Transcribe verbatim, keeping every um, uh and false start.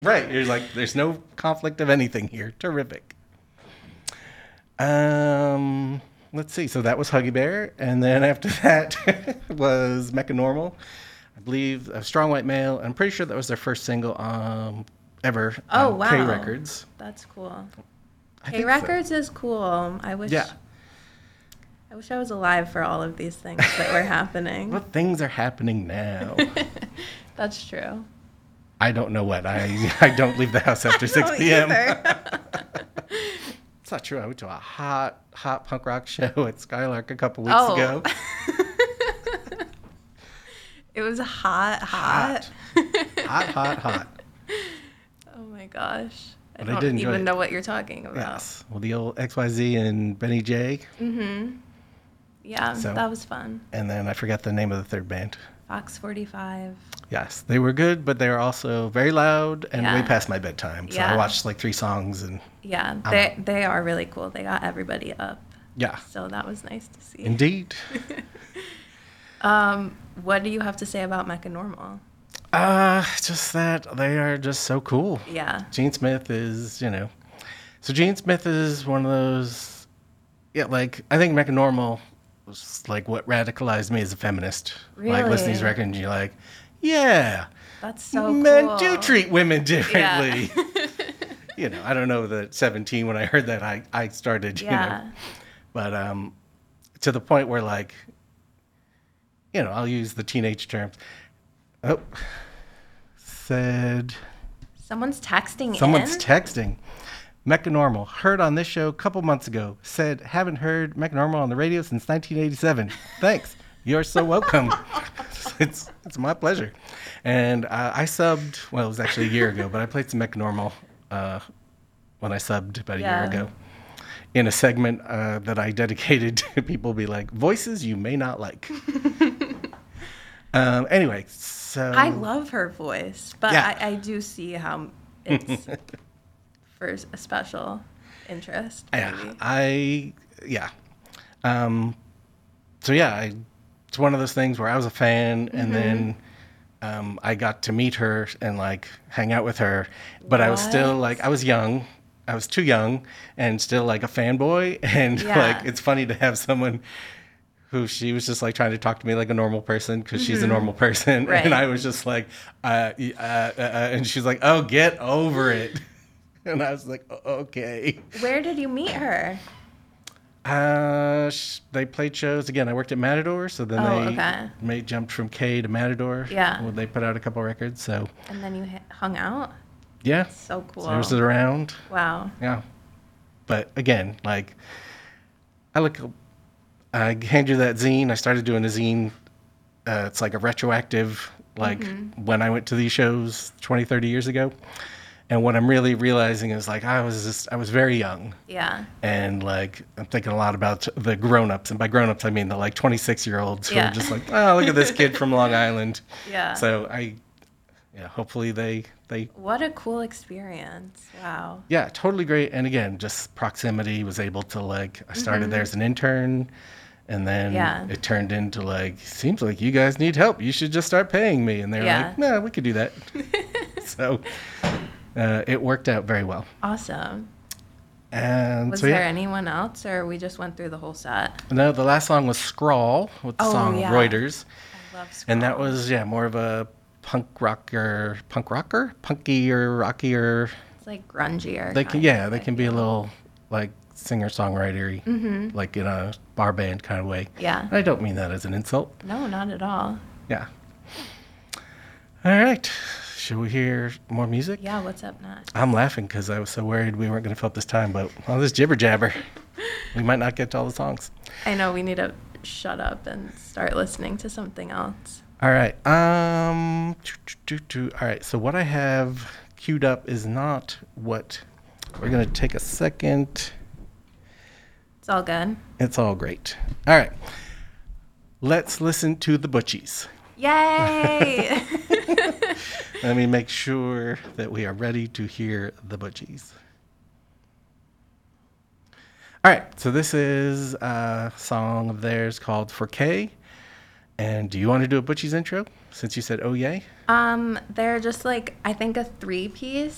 Right. You're like, there's no conflict of anything here. Terrific. Um, let's see. So that was Huggy Bear, and then after that was Mechanormal. I believe a Strong White Male. I'm pretty sure that was their first single um, ever Oh on wow, K Records. That's cool. I K think Records so. is cool. I wish. Yeah. I wish I was alive for all of these things that were happening. What things are happening now? That's true. I don't know what. I I don't leave the house after six don't p.m. either. It's not true. I went to a hot, hot punk rock show at Skylark a couple weeks Oh. ago. It was hot, hot. Hot, hot, hot. Oh my gosh. I But I don't did enjoy even it. know what you're talking about. Yes. Well, the old X Y Z and Benny J. Mm-hmm. Yeah, So- that was fun. And then I forgot the name of the third band. Fox forty-five. Yes. They were good, but they were also very loud and Yeah. way past my bedtime. So Yeah. I watched like three songs and Yeah, they they are really cool. They got everybody up. yeah. So that was nice to see. Indeed. Um, what do you have to say about Mechanormal? Uh, just that they are just so cool. Yeah. Gene Smith is, you know. So Gene Smith is one of those, yeah, like, I think Mechanormal was like what radicalized me as a feminist. Like, listening to these Really? records and you're like, yeah, That's so men cool. do treat women differently. Yeah. You know, I don't know that seventeen when I heard that, I, I started, you know. Yeah. But um, to the point where, like, you know, I'll use the teenage terms. Oh, said Someone's texting someone's in. texting. Mechanormal, heard on this show a couple months ago. Said, haven't heard Mechanormal on the radio since nineteen eighty-seven. Thanks. You're so welcome. it's it's my pleasure. And uh, I subbed, well, it was actually a year ago, but I played some Mechanormal uh, when I subbed about a Yeah. year ago in a segment uh, that I dedicated to people be like, voices you may not like. um, anyway, so. I love her voice, but Yeah. I, I do see how it's for a special interest. Yeah, Maybe. I yeah. Um, so yeah, I, it's one of those things where I was a fan, and Mm-hmm. then um, I got to meet her and like hang out with her, but I was still What? like I was young. I was too young and still like a fanboy, and Yeah. like it's funny to have someone who she was just like trying to talk to me like a normal person because she's a normal person, Right. and I was just like, uh, y- uh, uh, uh, and she's like, "Oh, get over it," and I was like, "O- "Okay." Where did you meet her? Uh, sh- they played shows again. I worked at Matador, so then Oh, they okay. made jumped from K to Matador. Yeah. Well, they put out a couple records, so And then you h- hung out? yeah, So cool. so there's it around. Wow. Yeah, but again, like I look, I hand you that zine. I started doing a zine. Uh, it's like a retroactive, like Mm-hmm. when I went to these shows twenty, thirty years ago. And what I'm really realizing is like I was just I was very young. Yeah. And like I'm thinking a lot about the grown-ups, and by grown-ups I mean the like twenty-six year olds who Yeah. are just like, oh, look at this kid from Long Island. Yeah. So I, yeah, hopefully they they What a cool experience. Wow. yeah, totally great. And again, just proximity was able to like I started there as an intern, and then Mm-hmm. Yeah. it turned into like seems like you guys need help. You should just start paying me. And they're Yeah. like, no, we could do that. So uh, it worked out very well. Awesome. And Was so there yeah. anyone else, or we just went through the whole set? No, the last song was Scrawl with the Oh, song yeah. Reuters. I love And that Scrawl. was, yeah, more of a punk rocker, punk rocker, punkier, rockier. It's like grungier. They can, kind yeah, of, they I can be a feel. little like singer songwritery, Mm-hmm. like in a bar band kind of way. Yeah. I don't mean that as an insult. No, not at all. Yeah. All right. Should we hear more music? Yeah, what's up next? I'm laughing because I was so worried we weren't going to fill up this time, but all this jibber jabber, we might not get to all the songs. I know we need to shut up and start listening to something else. All right. Um. doo, doo, doo. All right. So what I have queued up is not what we're gonna take a second. It's all good. It's all great. All right. Let's listen to the Butchies. Yay! Let me make sure that we are ready to hear the Butchies. All right. So this is a song of theirs called For K. And do you want to do a Butchies intro since you said oh yay? um, they're just like I think a three piece.